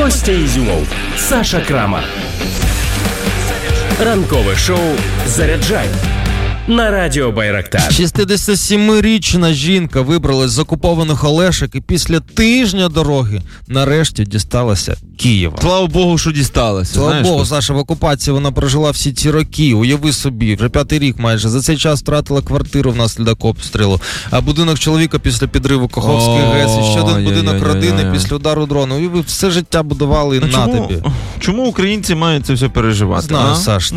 Костя Ізюмов, Саша Крамар. Ранкове шоу «Заряджай» на радіо Байрактар. 67-річна жінка вибралась з окупованих Олешок і після тижня дороги нарешті дісталася Києва. Слава Богу, що дісталася. Слава Богу, Саша, в окупації вона прожила всі ці роки. Уяви собі, вже 5-й рік майже. За цей час втратила квартиру внаслідок обстрілу, а будинок чоловіка після підриву Каховської ГЕС, і ще один будинок родини після удару дрону. Уяви, все життя будували і на тобі. Чому українці мають це все переживати? Знаю, Саш,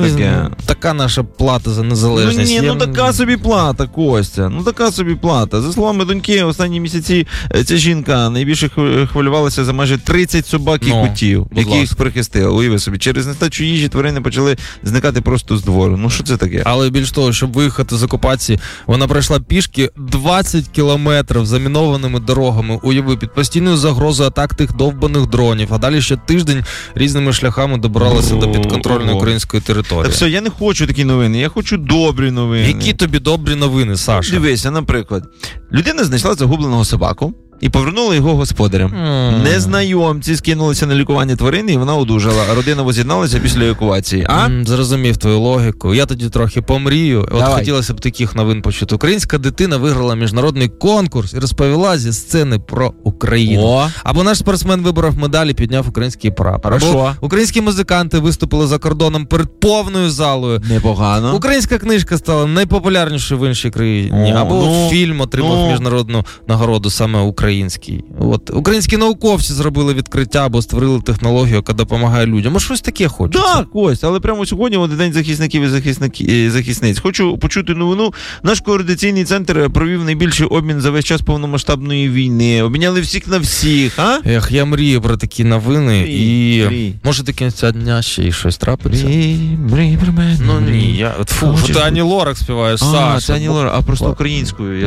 така наша плата за незалежність. Така собі плата, Костя. Така собі плата. За словами доньки, останні місяці ця жінка найбільше хвилювалася за майже 30 собак і котів, які їх прихистили. Уяви собі, через нестачу їжі тварини почали зникати просто з двору. Що це таке? Але більш того, щоб виїхати з окупації, вона пройшла пішки 20 кілометрів замінованими дорогами. Уяви, під постійною загрозою атак тих довбаних дронів. А далі ще тиждень різними шляхами добиралася до підконтрольної української території. Так все, я не хочу такі новини, я хочу добрі новини. Які тобі добрі новини, Саша? Дивися, наприклад, людина знайшла загубленого собаку і повернула його господарям. Незнайомці скинулися на лікування тварини, і вона одужала, а родина воз'єдналася після евакуації. Зрозумів твою логіку. Я тоді трохи помрію. От хотілося б таких новин почути. Українська дитина виграла міжнародний конкурс і розповіла зі сцени про Україну. Або наш спортсмен вибрав медалі, підняв український прапор. Або українські музиканти виступили за кордоном перед повною залою. Непогано. Українська книжка стала найпопулярнішою в іншій країні. Або фільм отримав міжнародну нагороду саме український. Українські науковці зробили відкриття або створили технологію, яка допомагає людям. Щось таке хочеться. Так, Кость, але прямо сьогодні День захисників і захисниць. Хочу почути новину. Наш координаційний центр провів найбільший обмін за весь час повномасштабної війни. Обміняли всіх на всіх, а? Я мрію про такі новини і може до кінця дня ще й щось трапиться. Мрій про мене. Ні, ти Ані Лорак співаєш, Саша. Це Ані Лорак, а просто українською.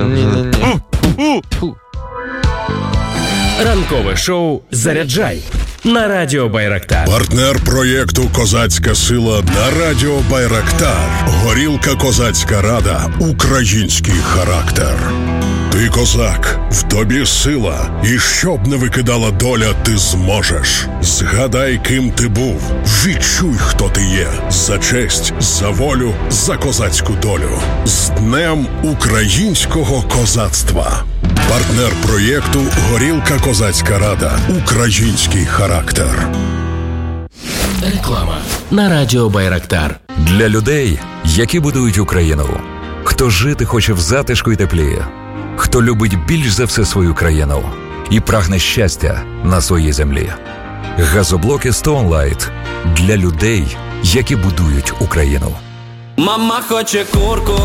Ранкове шоу «Заряджай» на радіо Байрактар. Партнер проєкту «Козацька сила» на радіо Байрактар. Горілка «Козацька рада». Український характер. Ти козак, в тобі сила, і щоб не викидала доля, ти зможеш. Згадай, ким ти був, відчуй, хто ти є. За честь, за волю, за козацьку долю. З Днем українського козацтва. Партнер проєкту «Горілка Козацька рада». Український характер. Реклама на радіо Байрактар. Для людей, які будують Україну. Хто жити хоче в затишку і теплі. Хто любить більш за все свою країну і прагне щастя на своїй землі. Газоблоки Stone Light для людей, які будують Україну. Мама хоче курку,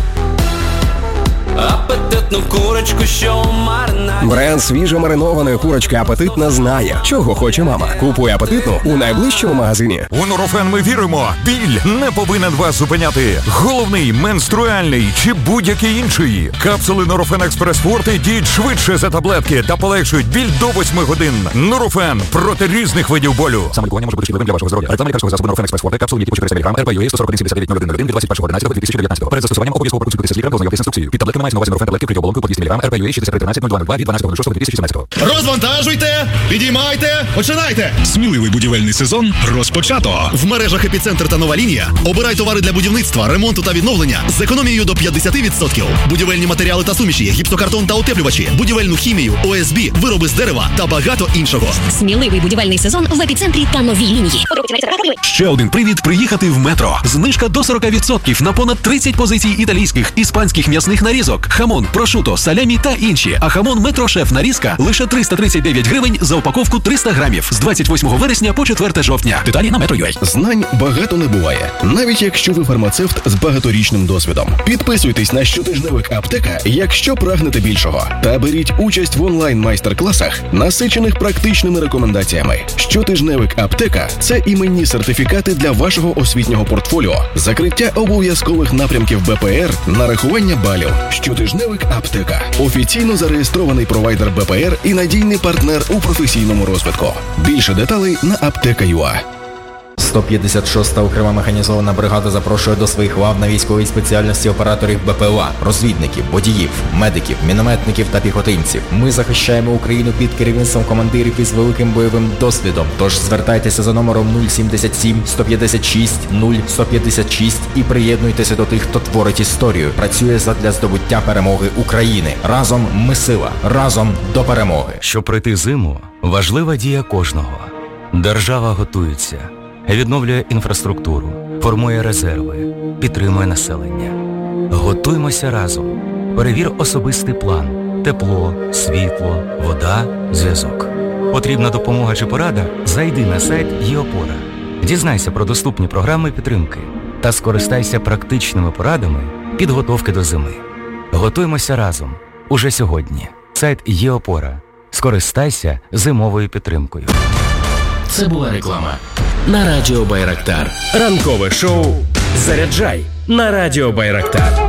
апетитну курочку, що марна. Бренд свіжо-маринованої курочки «Апетитна» знає, чого хоче мама. Купуй «Апетитну» у найближчому магазині. У Нурофен ми віримо. Біль не повинен вас зупиняти. Головний, менструальний чи будь-який інший. Капсули Нурофен Експрес Форте діють швидше за таблетки та полегшують біль до 8 годин. Нурофен проти різних видів болю. Саме лікування може бути шкідливим для вашого здоров'я. Реклама лікарського засобу Нурофен Експрес Форте, капсули типу 400 мг, РП-ЮА 141-79-01-1 від 21.11.2019. Перед застосуванням обов'язково проконсультуйтеся з лікарем та ознайомтесь з інструкцією. Під таблетками мається на увазі Нурофен таблетки при оболонку по 200 мг, РП-ЮА 6313-0202 від 12.06.2017. Розвантажуйте, підіймайте, починайте! Сміливий будівельний сезон розпочато. В мережах «Епіцентр» та «Нова лінія» обирай товари для будівництва, ремонту та відновлення з економією до 50%. Будівельні матеріали та суміші, гіпсокартон та утеплювачі, будівельну хімію, ОСБ, вироби з дерева та багато іншого. Сміливий будівельний сезон в «Епіцентрі» та «Новій лінії». Ще один привід приїхати в Метро. Знижка до 40% на понад 30 позицій італійських, іспанських м'ясних нарізок, хамон, прошуто, салямі та інші. А хамон Метро Шеф нарізка лише 339 гривень за упаковку 300 грамів з 28 вересня по 4 жовтня. Деталі на Metro.ua. Знань багато не буває, навіть якщо ви фармацевт з багаторічним досвідом. Підписуйтесь на щотижневик «Аптека», якщо прагнете більшого. Та беріть участь в онлайн-майстер-класах, насичених практичними рекомендаціями. Щотижневик «Аптека» – це іменні сертифікати для вашого освітнього портфоліо, закриття обов'язкових напрямків БПР, нарахування балів. Щотижневик «Аптека» – офіційно зареєстрований провайдер БПР і надійний партнер у професійному розвитку. Більше деталей на apteka.ua. 156-та окрема механізована бригада запрошує до своїх лав на військовій спеціальності операторів БПЛА, розвідників, водіїв, медиків, мінометників та піхотинців. Ми захищаємо Україну під керівництвом командирів із великим бойовим досвідом. Тож звертайтеся за номером 077 156 0156 і приєднуйтеся до тих, хто творить історію, працює задля здобуття перемоги України. Разом ми сила, разом до перемоги. Щоб пройти зиму, важлива дія кожного. Держава готується, відновлює інфраструктуру, формує резерви, підтримує населення. Готуймося разом. Перевір особистий план. Тепло, світло, вода, зв'язок. Потрібна допомога чи порада? Зайди на сайт ЄОПОРА. Дізнайся про доступні програми підтримки та скористайся практичними порадами підготовки до зими. Готуймося разом. Уже сьогодні. Сайт ЄОПОРА. Скористайся зимовою підтримкою. Це була реклама на Радіо Байрактар. Ранкове шоу «Заряджай» на Радіо Байрактар.